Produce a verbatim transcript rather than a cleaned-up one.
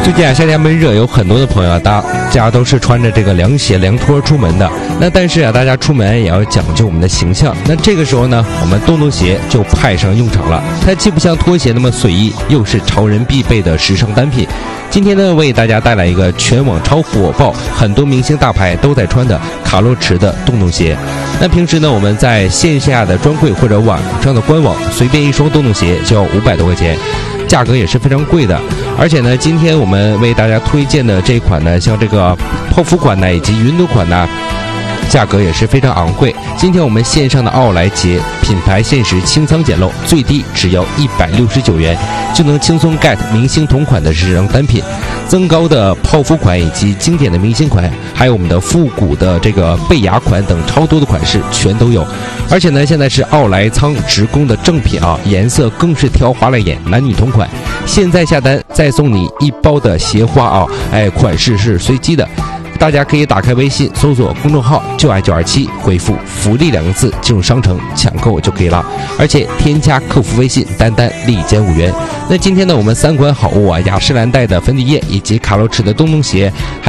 最近啊，夏天闷热，有很多的朋友啊，大家都是穿着这个凉鞋、凉拖出门的。那但是啊，大家出门也要讲究我们的形象。那这个时候呢，我们洞洞鞋就派上用场了。它既不像拖鞋那么随意，又是潮人必备的时尚单品。今天呢，为大家带来一个全网超火爆，很多明星大牌都在穿的卡洛驰的洞洞鞋。那平时呢，我们在线下的专柜或者网上的官网，随便一双洞洞鞋就要五百多块钱。价格也是非常贵的，而且呢，今天我们为大家推荐的这一款呢，像这个泡芙款呢，以及云朵款呢，价格也是非常昂贵。今天我们线上的奥莱鞋品牌限时清仓捡漏，最低只要一百六十九元，就能轻松 get 明星同款的时尚单品。增高的泡芙款以及经典的明星款，还有我们的复古的这个贝牙款等超多的款式全都有。而且呢，现在是奥莱仓直供的正品啊，颜色更是挑花了眼，男女同款。现在下单再送你一包的鞋花啊，哎，款式是随机的。大家可以打开微信搜索公众号就爱九二七，回复福利两个字进入商城抢购就可以了，而且添加客服微信单单立减五元。那今天呢，我们三款好物啊，雅诗兰黛的粉底液以及卡洛驰的洞洞鞋，还